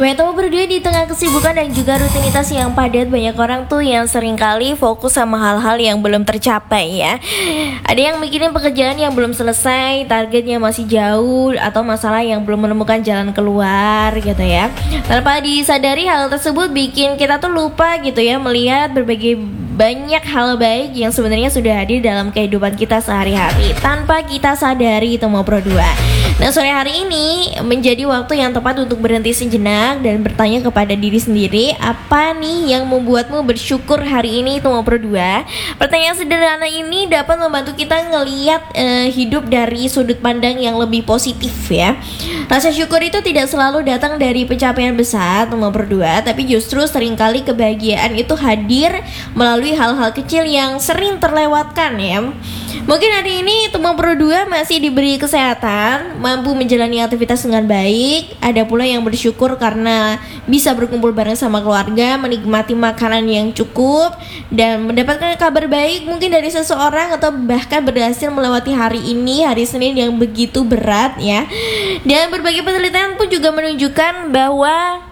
Teman berdua di tengah kesibukan dan juga rutinitas yang padat, banyak orang tuh yang seringkali fokus sama hal-hal yang belum tercapai ya. Ada yang mikirin pekerjaan yang belum selesai, targetnya masih jauh, atau masalah yang belum menemukan jalan keluar gitu ya. Tanpa disadari, hal tersebut bikin kita tuh lupa gitu ya melihat berbagai banyak hal baik yang sebenarnya sudah hadir dalam kehidupan kita sehari-hari tanpa kita sadari itu mau berdua. Nah, sore hari ini menjadi waktu yang tepat untuk berhenti sejenak dan bertanya kepada diri sendiri, apa nih yang membuatmu bersyukur hari ini itu mau berdua. Pertanyaan sederhana ini dapat membantu kita ngelihat hidup dari sudut pandang yang lebih positif ya. Rasa syukur itu tidak selalu datang dari pencapaian besar mau berdua, tapi justru seringkali kebahagiaan itu hadir melalui hal-hal kecil yang sering terlewatkan ya. Mungkin hari ini teman berdua masih diberi kesehatan, mampu menjalani aktivitas dengan baik. Ada pula yang bersyukur karena bisa berkumpul bareng sama keluarga, menikmati makanan yang cukup, dan mendapatkan kabar baik mungkin dari seseorang, atau bahkan berhasil melewati hari ini, hari Senin yang begitu berat ya. Dan berbagai penelitian pun juga menunjukkan bahwa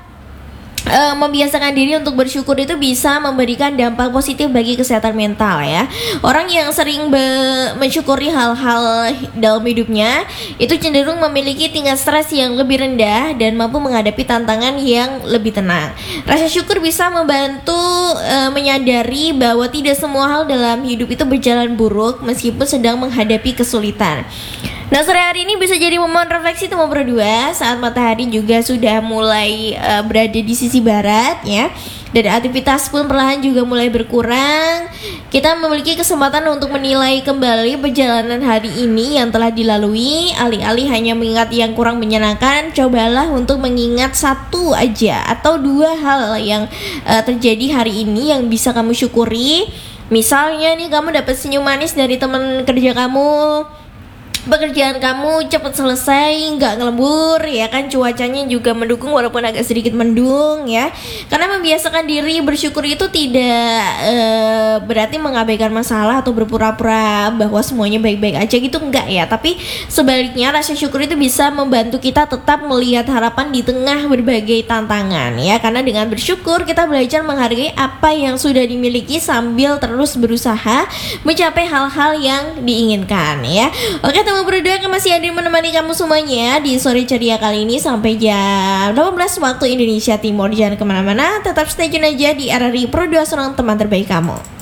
membiasakan diri untuk bersyukur itu bisa memberikan dampak positif bagi kesehatan mental ya. Orang yang sering mensyukuri hal-hal dalam hidupnya itu cenderung memiliki tingkat stres yang lebih rendah dan mampu menghadapi tantangan yang lebih tenang. Rasa syukur bisa membantu menyadari bahwa tidak semua hal dalam hidup itu berjalan buruk meskipun sedang menghadapi kesulitan. Nah, sore hari ini bisa jadi momen refleksi teman berdua saat matahari juga sudah mulai berada di sisi barat ya. Dan aktivitas pun perlahan juga mulai berkurang. Kita memiliki kesempatan untuk menilai kembali perjalanan hari ini yang telah dilalui. Alih-alih hanya mengingat yang kurang menyenangkan, cobalah untuk mengingat satu aja atau dua hal yang terjadi hari ini yang bisa kamu syukuri. Misalnya nih, kamu dapat senyum manis dari teman kerja kamu, pekerjaan kamu cepat selesai, nggak ngelembur ya kan, cuacanya juga mendukung walaupun agak sedikit mendung ya. Karena membiasakan diri bersyukur itu tidak berarti mengabaikan masalah atau berpura-pura bahwa semuanya baik-baik aja gitu, enggak ya. Tapi sebaliknya, rasa syukur itu bisa membantu kita tetap melihat harapan di tengah berbagai tantangan ya. Karena dengan bersyukur kita belajar menghargai apa yang sudah dimiliki sambil terus berusaha mencapai hal-hal yang diinginkan ya. Oke, teman berdua akan masih hadir menemani kamu semuanya di sore ceria kali ini sampai jam 18 waktu Indonesia Timur. Jangan kemana-mana, tetap stay tune aja di RRI Pro 2 Teman Terbaik Kamu.